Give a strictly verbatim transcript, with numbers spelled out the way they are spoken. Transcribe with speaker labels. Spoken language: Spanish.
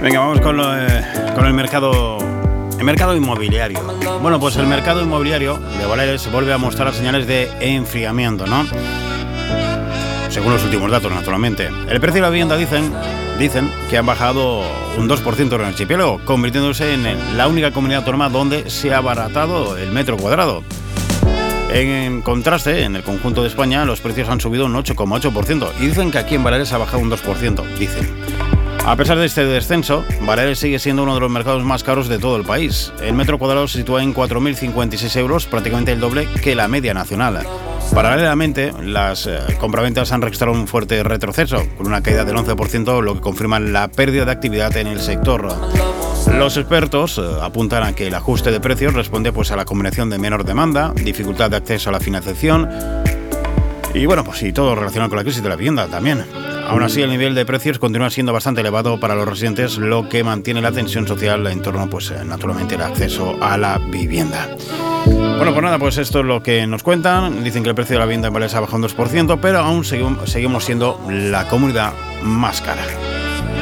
Speaker 1: Venga, vamos con, lo, eh, con el mercado el mercado inmobiliario. Bueno, pues el mercado inmobiliario de Baleares vuelve a mostrar señales de enfriamiento, ¿no? Según los últimos datos, naturalmente. El precio de la vivienda dicen, dicen que han bajado un dos por ciento en el archipiélago, convirtiéndose en la única comunidad autónoma donde se ha abaratado el metro cuadrado. En contraste, en el conjunto de España, los precios han subido un ocho coma ocho por ciento y dicen que aquí en Baleares ha bajado un dos por ciento, dicen. A pesar de este descenso, Baleares sigue siendo uno de los mercados más caros de todo el país. El metro cuadrado se sitúa en cuatro mil cincuenta y seis euros, prácticamente el doble que la media nacional. Paralelamente, las eh, compraventas han registrado un fuerte retroceso, con una caída del once por ciento, lo que confirma la pérdida de actividad en el sector. Los expertos eh, apuntan a que el ajuste de precios responde pues, a la combinación de menor demanda, dificultad de acceso a la financiación y bueno, pues y todo relacionado con la crisis de la vivienda también. Aún así, el nivel de precios continúa siendo bastante elevado para los residentes, lo que mantiene la tensión social en torno, pues, naturalmente, el acceso a la vivienda. Bueno, pues nada, pues esto es lo que nos cuentan. Dicen que el precio de la vivienda en Baleares ha bajado un dos por ciento, pero aún seguimos, seguimos siendo la comunidad más cara.